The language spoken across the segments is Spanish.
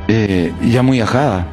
ya muy ajada.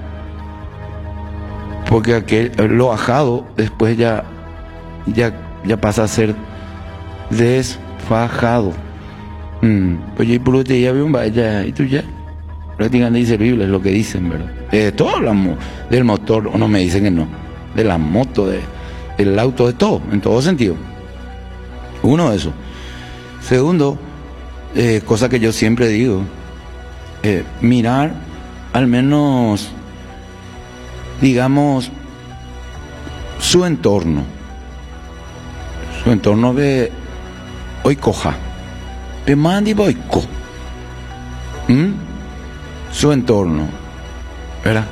Porque lo ajado después ya pasa a ser desfajado. Pues yo por te ya vi un vaya y tú ya prácticamente inservible es lo que dicen, ¿verdad? Todos hablamos del motor, o no me dicen que no, de la moto, del auto, de todo, en todo sentido. Uno, eso. Segundo, cosa que yo siempre digo, mirar al menos, digamos, su entorno de hoy coja, de mandi boico, su entorno, ¿verdad?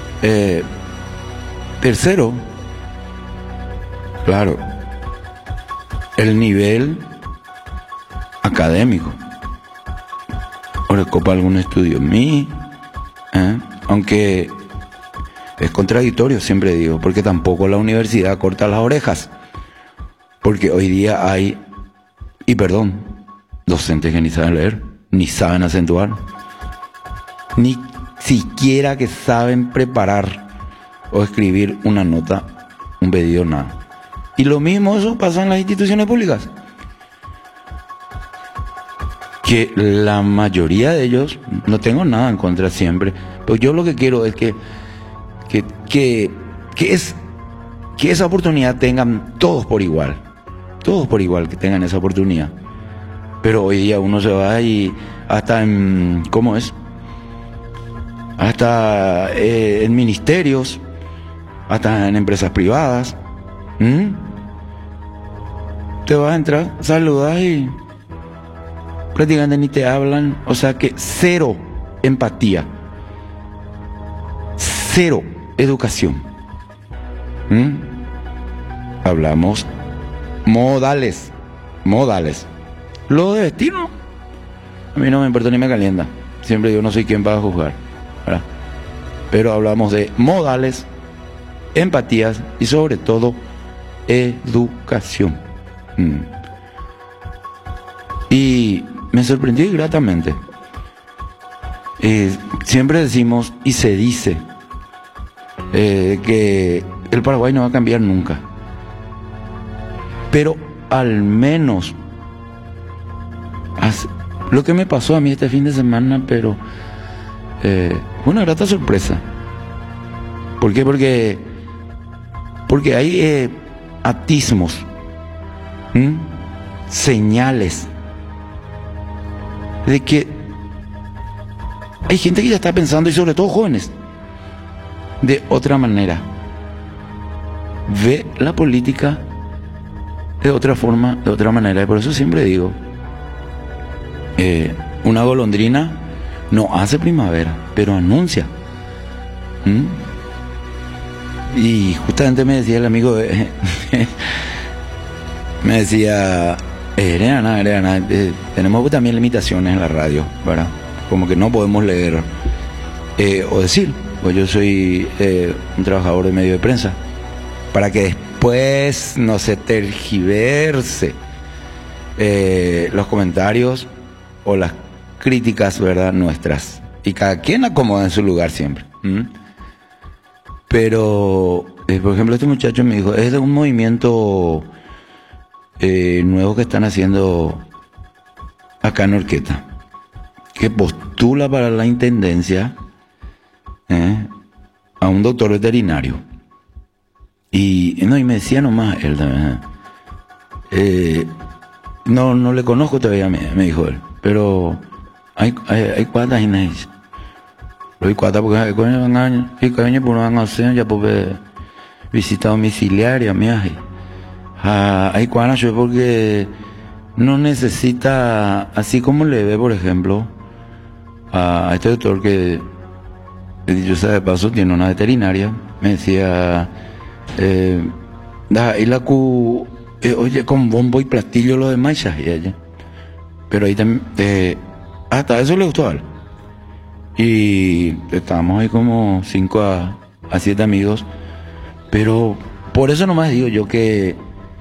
Tercero, claro, el nivel académico. Ahora copa algún estudio en mí, aunque es contradictorio, siempre digo, porque tampoco la universidad corta las orejas, porque hoy día hay, y perdón, docentes que ni saben leer, ni saben acentuar, ni siquiera que saben preparar o escribir una nota, un pedido, nada. Y lo mismo eso pasa en las instituciones públicas, que la mayoría de ellos, no tengo nada en contra siempre, pero yo lo que quiero es que esa oportunidad tengan todos por igual, que tengan esa oportunidad. Pero hoy día uno se va y hasta en, ¿cómo es? Hasta en ministerios, hasta en empresas privadas, te vas a entrar, saludas y prácticamente ni te hablan, o sea que cero empatía, cero educación. Hablamos modales. Lo de destino, a mí no me importa ni me calienta. Siempre digo, no soy quien para juzgar, ¿verdad? Pero hablamos de modales, empatías y sobre todo educación. Y me sorprendí gratamente. Siempre decimos y se dice que el Paraguay no va a cambiar nunca, pero al menos lo que me pasó a mí este fin de semana, pero fue una grata sorpresa. ¿Por qué? Porque hay atismos, señales de que hay gente que ya está pensando, y sobre todo jóvenes, de otra manera, ve la política de otra forma, de otra manera. Y por eso siempre digo, una golondrina no hace primavera, pero anuncia. Y justamente me decía el amigo me decía, tenemos también limitaciones en la radio, ¿verdad? Como que no podemos leer o decir, pues yo soy un trabajador de medio de prensa, para que después no se tergiverse los comentarios o las críticas, ¿verdad?, nuestras, y cada quien acomoda en su lugar siempre. Pero por ejemplo, este muchacho me dijo, es de un movimiento nuevo que están haciendo acá en Horqueta, que postula para la intendencia a un doctor veterinario. Y me decía nomás él también, no le conozco todavía, me dijo él, pero hay cuantas inéditas. Lo hay cuantas porque hay por una ocasión ya puede visita domiciliaria, hay cuantas yo porque no necesita, así como le ve, por ejemplo, a este doctor que, dicho sea de paso, tiene una veterinaria, me decía, y la cu, oye, con bombo y platillo lo demás, y ella. Pero ahí también, hasta eso le gustó a él. Y estábamos ahí como 5 a 7 amigos, pero por eso nomás digo yo que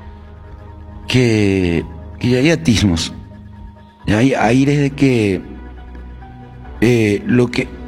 ya hay atismos, ya hay aires de que lo que